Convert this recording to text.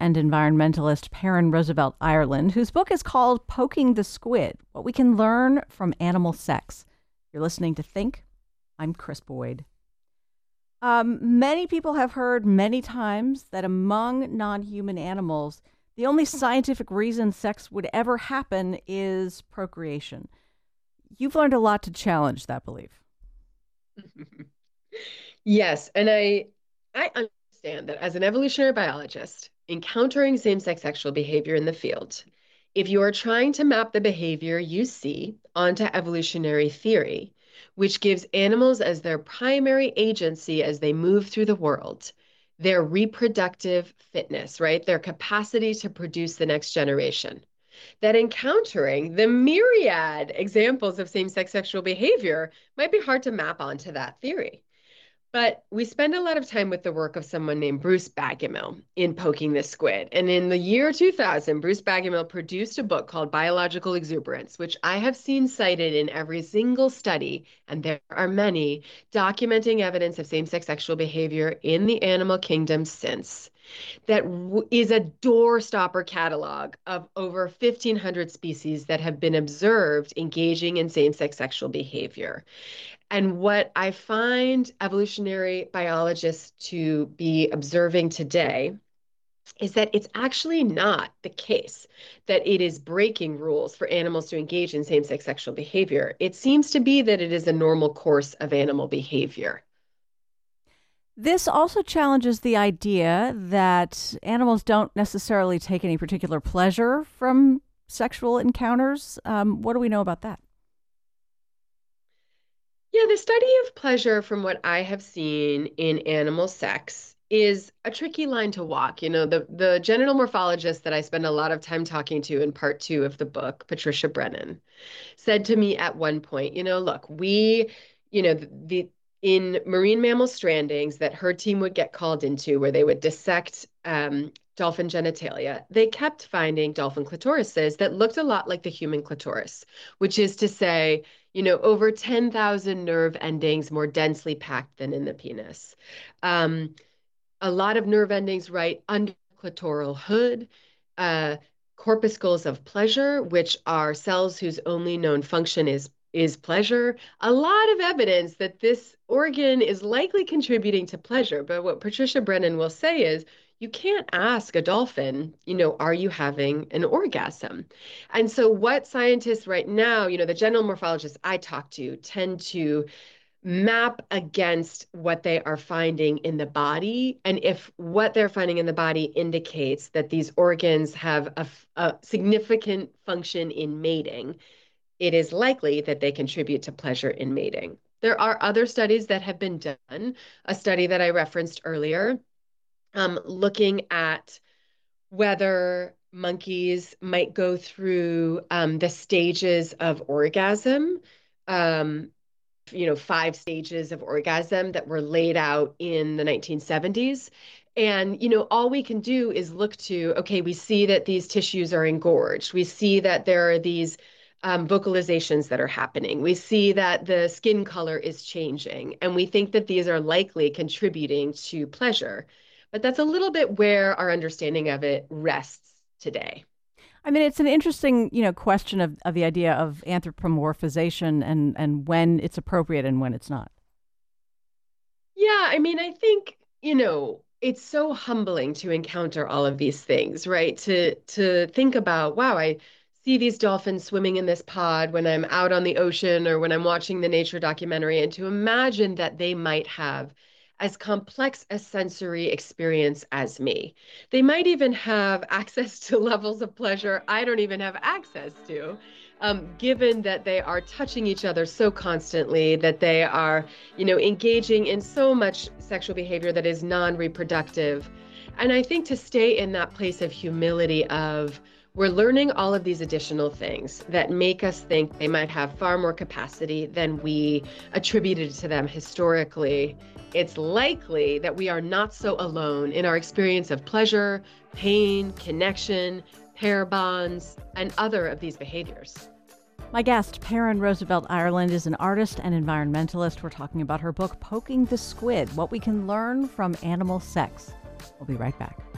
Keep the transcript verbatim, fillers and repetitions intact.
and environmentalist Perrin Roosevelt Ireland, whose book is called Poking the Squid, What We Can Learn from Animal Sex. You're listening to Think. I'm Chris Boyd. Um, many people have heard many times that among non-human animals, the only scientific reason sex would ever happen is procreation. You've learned a lot to challenge that belief. Yes, and I I understand that as an evolutionary biologist, encountering same-sex sexual behavior in the field, if you are trying to map the behavior you see onto evolutionary theory, which gives animals as their primary agency as they move through the world, their reproductive fitness, right? Their capacity to produce the next generation. That encountering the myriad examples of same-sex sexual behavior might be hard to map onto that theory. But we spend a lot of time with the work of someone named Bruce Bagamill in Poking the Squid. And in the year two thousand, Bruce Bagamill produced a book called Biological Exuberance, which I have seen cited in every single study, and there are many, documenting evidence of same-sex sexual behavior in the animal kingdom since. That is a doorstopper catalog of over fifteen hundred species that have been observed engaging in same-sex sexual behavior. And what I find evolutionary biologists to be observing today is that it's actually not the case that it is breaking rules for animals to engage in same-sex sexual behavior. It seems to be that it is a normal course of animal behavior. This also challenges the idea that animals don't necessarily take any particular pleasure from sexual encounters. Um, what do we know about that? Yeah, the study of pleasure, from what I have seen in animal sex, is a tricky line to walk. You know, the, the genital morphologist that I spend a lot of time talking to in part two of the book, Patricia Brennan, said to me at one point, you know, look, we, you know, the, the in marine mammal strandings that her team would get called into where they would dissect um, dolphin genitalia, they kept finding dolphin clitorises that looked a lot like the human clitoris, which is to say, you know, over ten thousand nerve endings more densely packed than in the penis. Um, a lot of nerve endings right under the clitoral hood, uh, corpuscles of pleasure, which are cells whose only known function is is pleasure. A lot of evidence that this organ is likely contributing to pleasure. But what Patricia Brennan will say is, you can't ask a dolphin, you know, are you having an orgasm? And so what scientists right now, you know, the genital morphologists I talk to tend to map against what they are finding in the body. And if what they're finding in the body indicates that these organs have a, a significant function in mating, it is likely that they contribute to pleasure in mating. There are other studies that have been done. A study that I referenced earlier, um, looking at whether monkeys might go through um, the stages of orgasm. Um, you know, five stages of orgasm that were laid out in the nineteen seventies. And, you know, all we can do is look to, okay, we see that these tissues are engorged. We see that there are these um, vocalizations that are happening. We see that the skin color is changing. And we think that these are likely contributing to pleasure. But that's a little bit where our understanding of it rests today. I mean, it's an interesting, you know, question of, of the idea of anthropomorphization and, and when it's appropriate and when it's not. Yeah, I mean, I think, you know, it's so humbling to encounter all of these things, right? To to think about, wow, I see these dolphins swimming in this pod when I'm out on the ocean or when I'm watching the nature documentary, and to imagine that they might have as complex a sensory experience as me. They might even have access to levels of pleasure I don't even have access to, um, given that they are touching each other so constantly, that they are, you know, engaging in so much sexual behavior that is non-reproductive. And I think to stay in that place of humility of, we're learning all of these additional things that make us think they might have far more capacity than we attributed to them historically. It's likely that we are not so alone in our experience of pleasure, pain, connection, pair bonds, and other of these behaviors. My guest, Perrin Roosevelt Ireland, is an artist and environmentalist. We're talking about her book, Poking the Squid, What We Can Learn from Animal Sex. We'll be right back.